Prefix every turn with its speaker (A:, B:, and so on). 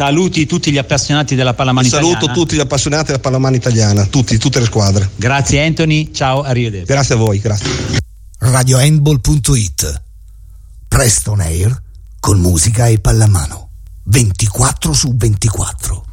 A: Saluti tutti gli appassionati della pallamano italiana.
B: Saluto tutti gli appassionati della pallamano italiana, tutte le squadre.
A: Grazie Anthony, ciao, arrivederci.
B: Grazie a voi, grazie.
C: RadioHandball.it. Presto on air con musica e pallamano 24/24.